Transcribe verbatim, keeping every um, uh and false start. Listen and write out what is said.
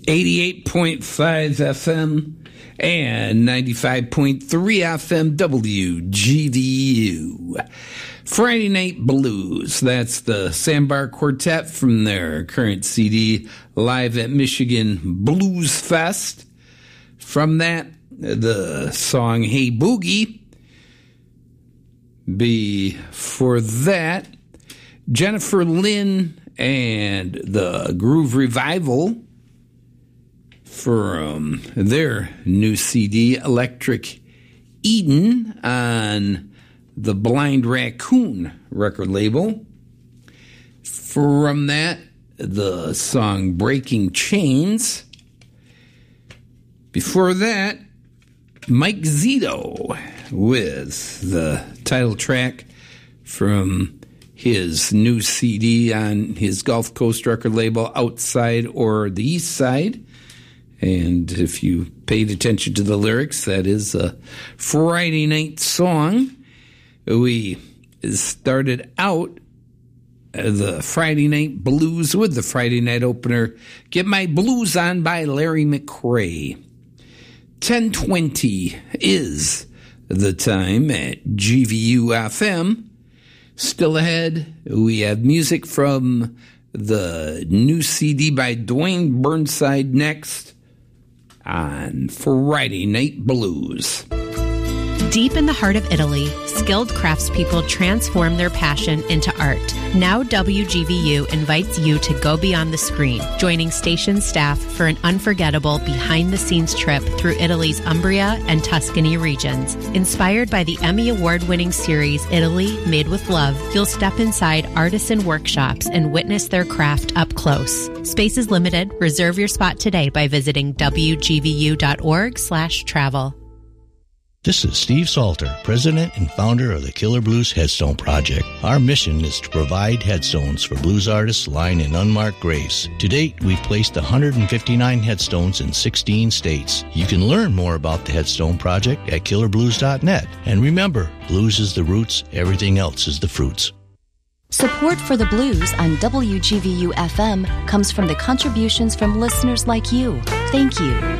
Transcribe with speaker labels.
Speaker 1: eighty-eight point five F M and ninety-five point three F M W G V U. Friday Night Blues, that's the Sandbar Quartet from their current C D, Live at Michigan Blues Fest. From that, the song Hey Boogie. Before that, Jennifer Lynn and the Groove Revival from their new C D, Electric Eden, on the Blind Raccoon record label. From that, the song Breaking Chains. Before that, Mike Zito with the title track from his new C D on his Gulf Coast record label, Outside or the East Side. And if you paid attention to the lyrics, that is a Friday night song. We started out the Friday Night Blues with the Friday night opener, Get My Blues On by Larry McRae. ten twenty is the time at G V U F M. Still ahead, we have music from the new C D by Dwayne Burnside next on Friday Night Blues.
Speaker 2: Deep in the heart of Italy, skilled craftspeople transform their passion into art. Now W G V U invites you to go beyond the screen, joining station staff for an unforgettable behind-the-scenes trip through Italy's Umbria and Tuscany regions. Inspired by the Emmy Award-winning series Italy Made with Love, you'll step inside artisan workshops and witness their craft up close. Space is limited. Reserve your spot today by visiting W G V U dot org slash travel.
Speaker 3: This is Steve Salter, president and founder of the Killer Blues Headstone Project. Our mission is to provide headstones for blues artists lying in unmarked graves. To date, we've placed one hundred fifty-nine headstones in sixteen states. You can learn more about the Headstone Project at killer blues dot net. And remember, blues is the roots, everything else is the fruits.
Speaker 4: Support for the blues on W G V U F M comes from the contributions from listeners like you. Thank you.